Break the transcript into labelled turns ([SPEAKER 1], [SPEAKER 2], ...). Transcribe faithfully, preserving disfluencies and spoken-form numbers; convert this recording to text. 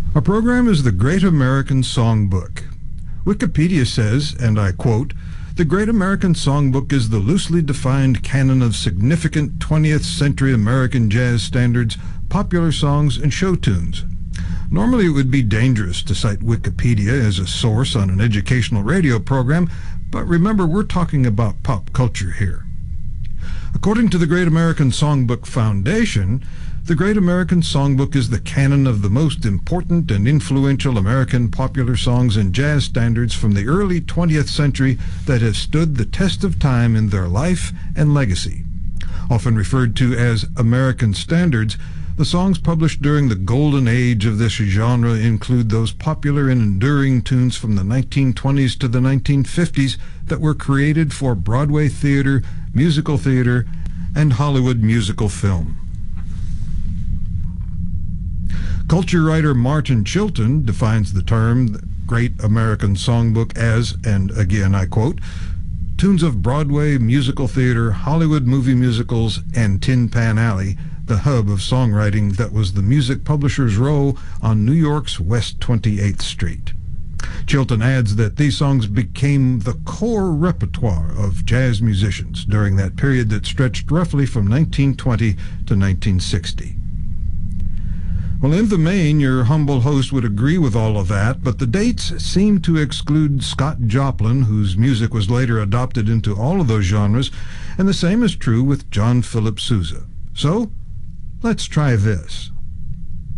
[SPEAKER 1] Our program is the Great American Songbook. Wikipedia says, and I quote, "The Great American Songbook is the loosely defined canon of significant twentieth century American jazz standards, popular songs, and show tunes." Normally it would be dangerous to cite Wikipedia as a source on an educational radio program, but remember, we're talking about pop culture here. According to the Great American Songbook Foundation, the Great American Songbook is the canon of the most important and influential American popular songs and jazz standards from the early twentieth century that have stood the test of time in their life and legacy. Often referred to as American standards, the songs published during the golden age of this genre include those popular and enduring tunes from the nineteen twenties to the nineteen fifties that were created for Broadway theater, musical theater, and Hollywood musical film. Culture writer Martin Chilton defines the term Great American Songbook as, and again I quote, "tunes of Broadway, musical theater, Hollywood movie musicals, and Tin Pan Alley, the hub of songwriting that was the Music Publishers Row on New York's West twenty-eighth Street." Chilton adds that these songs became the core repertoire of jazz musicians during that period that stretched roughly from nineteen twenty to nineteen sixty. Well, in the main, your humble host would agree with all of that, but the dates seem to exclude Scott Joplin, whose music was later adopted into all of those genres, and the same is true with John Philip Sousa. So, let's try this.